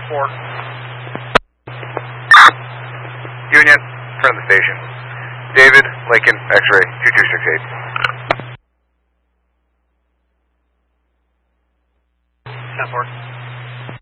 4. Union, front of the station. David, Lincoln, X-ray, 2268. 10-4.